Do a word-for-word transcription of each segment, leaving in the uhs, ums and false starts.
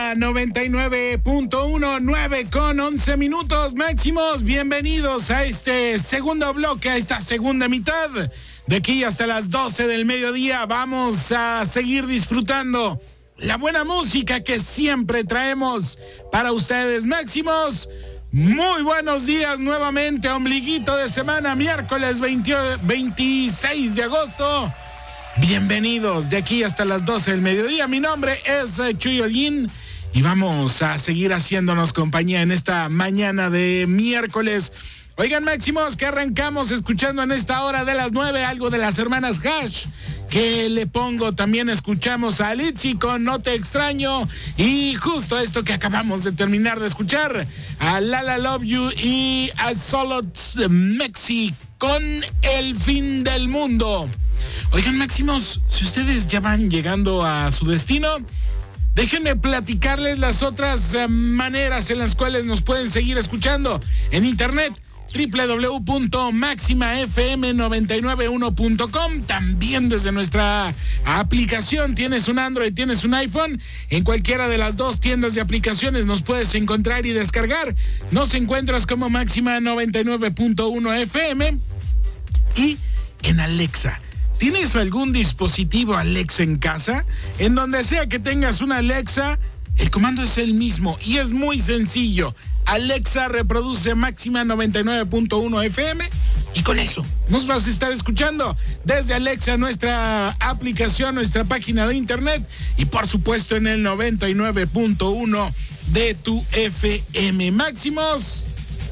Máxima noventa y nueve punto uno, nueve con once minutos. Máximos, bienvenidos a este segundo bloque, a esta segunda mitad. De aquí hasta las doce del mediodía vamos a seguir disfrutando la buena música que siempre traemos para ustedes. Máximos, muy buenos días nuevamente, ombliguito de semana, miércoles veinte, veintiséis de agosto. Bienvenidos de aquí hasta las doce del mediodía. Mi nombre es Chuy Holguín y vamos a seguir haciéndonos compañía en esta mañana de miércoles. Oigan, Máximos, que arrancamos escuchando en esta hora de las nueve algo de las hermanas Hash. Que le pongo, también escuchamos a Litzy con No Te Extraño. Y justo esto que acabamos de terminar de escuchar, a Lala Love You y a Solot Mexi con El Fin del Mundo. Oigan, Máximos, si ustedes ya van llegando a su destino, déjenme platicarles las otras uh, maneras en las cuales nos pueden seguir escuchando en internet. doble u doble u doble u punto máxima f m noventa y nueve uno punto com. También desde nuestra aplicación. Tienes un Android, tienes un iPhone, en cualquiera de las dos tiendas de aplicaciones nos puedes encontrar y descargar. Nos encuentras como Máxima noventa y nueve punto uno F M y en Alexa. ¿Tienes algún dispositivo Alexa en casa? En donde sea que tengas una Alexa, el comando es el mismo y es muy sencillo. Alexa, reproduce Máxima noventa y nueve punto uno F M y con eso nos vas a estar escuchando desde Alexa, nuestra aplicación, nuestra página de internet y por supuesto en el noventa y nueve punto uno de tu F M. Máximos,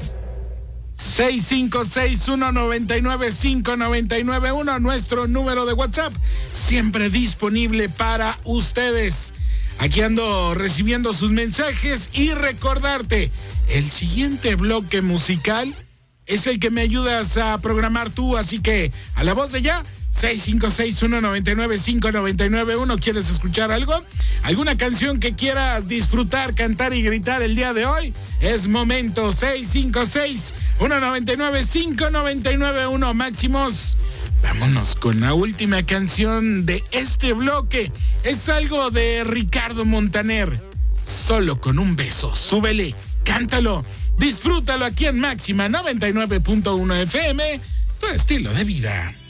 seis cinco seis uno nueve nueve cinco nueve nueve uno, nuestro número de WhatsApp, siempre disponible para ustedes. Aquí ando recibiendo sus mensajes y recordarte, el siguiente bloque musical es el que me ayudas a programar tú, así que a la voz de ya, seis cinco seis uno nueve nueve cinco nueve nueve uno. ¿Quieres escuchar algo? ¿Alguna canción que quieras disfrutar, cantar y gritar el día de hoy? Es momento. Seis cinco seis uno nueve nueve cinco nueve nueve uno. Máximos, vámonos con la última canción de este bloque. Es algo de Ricardo Montaner. Solo con un beso. Súbele, cántalo, disfrútalo aquí en Máxima noventa y nueve punto uno F M, tu estilo de vida.